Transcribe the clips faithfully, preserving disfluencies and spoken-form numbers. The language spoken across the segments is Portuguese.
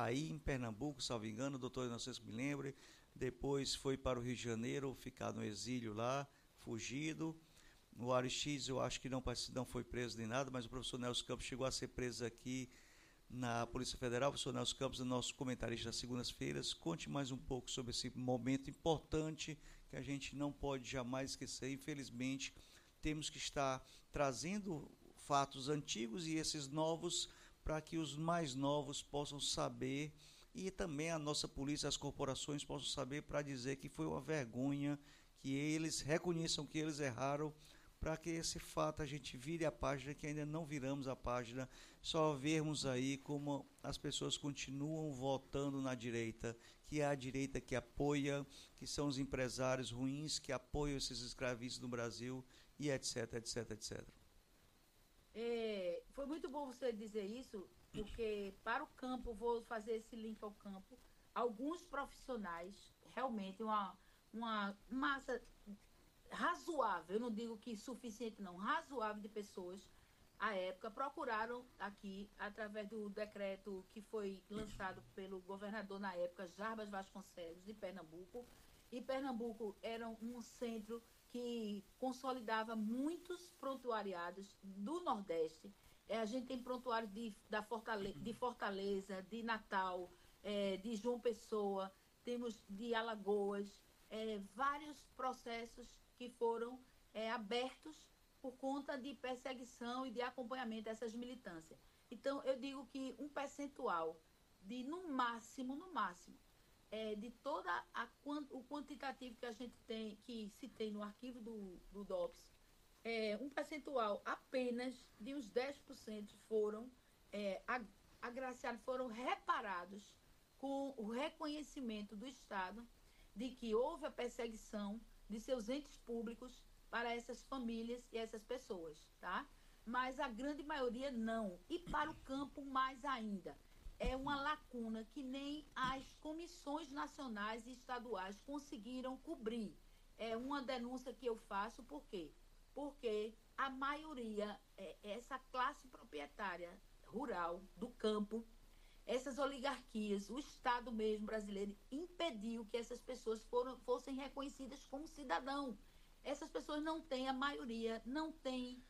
Bahia, em Pernambuco, salvo engano, o doutor Inocêncio me lembre, depois foi para o Rio de Janeiro, ficar no exílio lá, fugido. O Aristides, eu acho que não, não foi preso nem nada, mas o professor Nelson Campos chegou a ser preso aqui na Polícia Federal. O professor Nelson Campos é nosso comentarista das segundas-feiras. Conte mais um pouco sobre esse momento importante que a gente não pode jamais esquecer. Infelizmente, temos que estar trazendo fatos antigos e esses novos para que os mais novos possam saber, e também a nossa polícia, as corporações possam saber, para dizer que foi uma vergonha, que eles reconheçam que eles erraram, para que esse fato a gente vire a página, que ainda não viramos a página, só vermos aí como as pessoas continuam votando na direita, que é a direita que apoia, que são os empresários ruins que apoiam esses escravistas no Brasil, e etc, etc, etcétera. É, foi muito bom você dizer isso, porque para o campo, vou fazer esse link ao campo, alguns profissionais, realmente uma, uma massa razoável, eu não digo que suficiente não, razoável de pessoas, à época, procuraram aqui, através do decreto que foi lançado pelo governador na época, Jarbas Vasconcelos, de Pernambuco, e Pernambuco era um centro que consolidava muitos prontuariados do Nordeste. É, a gente tem prontuários de, da Fortaleza, de Fortaleza, de Natal, é, de João Pessoa, temos de Alagoas, é, vários processos que foram é, abertos por conta de perseguição e de acompanhamento dessas militâncias. Então, eu digo que um percentual de, no máximo, no máximo, é, de toda a, o quantitativo que a gente tem, que se tem no arquivo do, do DOPS, é, um percentual apenas de uns dez por cento foram é, agraciados, foram reparados com o reconhecimento do Estado de que houve a perseguição de seus entes públicos para essas famílias e essas pessoas, tá? Mas a grande maioria não. E para o campo, mais ainda. É uma lacuna que nem as comissões nacionais e estaduais conseguiram cobrir. É uma denúncia que eu faço, por quê? Porque a maioria, é, essa classe proprietária rural do campo, essas oligarquias, o Estado mesmo brasileiro impediu que essas pessoas foram, fossem reconhecidas como cidadão. Essas pessoas não têm, a maioria não tem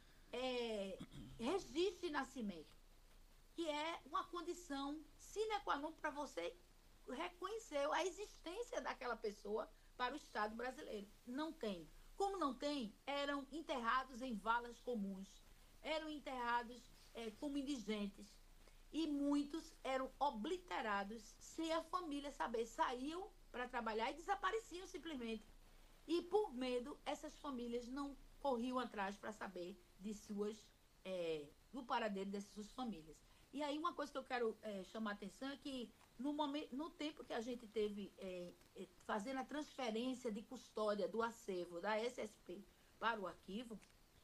é, registro de nascimento, que é uma condição sine qua non para você reconhecer a existência daquela pessoa para o Estado brasileiro. Não tem. Como não tem, eram enterrados em valas comuns, eram enterrados é, como indigentes, e muitos eram obliterados sem a família saber. Saíam para trabalhar e desapareciam simplesmente. E por medo, essas famílias não corriam atrás para saber de suas, é, do paradeiro dessas suas famílias. E aí uma coisa que eu quero é, chamar a atenção é que no, momento, no tempo que a gente teve é, é, fazendo a transferência de custódia do acervo da S S P para o arquivo,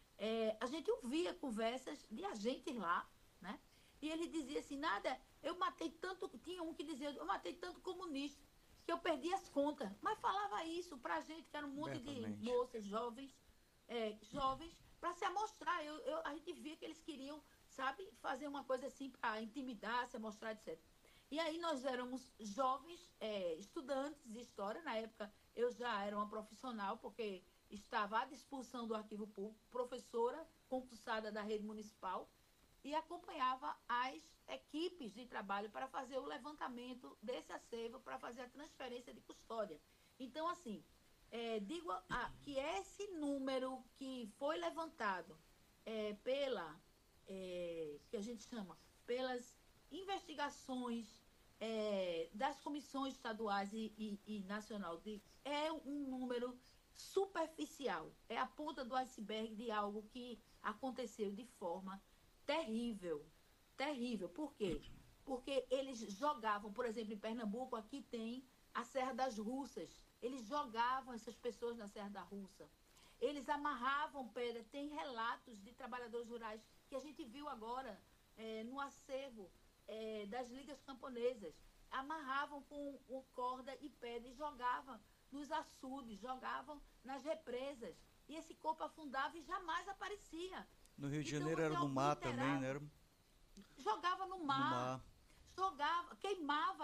é, a gente ouvia conversas de agentes lá, né? E ele dizia assim, nada, eu matei tanto, tinha um que dizia, eu matei tanto comunista, que eu perdi as contas. Mas falava isso pra gente, que era um monte de Abertamente. moças jovens, é, jovens, para se amostrar. Eu, eu, a gente via que eles queriam, sabe, fazer uma coisa assim para intimidar, se amostrar, etcétera. E aí nós éramos jovens, é, estudantes de história, na época eu já era uma profissional, porque estava à disposição do arquivo público, professora concursada da rede municipal, e acompanhava as equipes de trabalho para fazer o levantamento desse acervo, para fazer a transferência de custódia. Então, assim, é, digo a, que esse número que foi levantado é, pela, é, que a gente chama, pelas investigações é, das comissões estaduais e, e, e nacional, de, é um número superficial, é a ponta do iceberg de algo que aconteceu de forma terrível, terrível. Por quê? Porque eles jogavam, por exemplo, em Pernambuco, aqui tem a Serra das Russas. Eles jogavam essas pessoas na Serra da Russa. Eles amarravam pedra. Tem relatos de trabalhadores rurais que a gente viu agora é, no acervo é, das ligas camponesas. Amarravam com, com corda e pedra e jogavam nos açudes, jogavam nas represas. E esse corpo afundava e jamais aparecia. No Rio de Então Janeiro você era no mar também, né? obliterava, Era jogava no no mar, mar. jogava, queimava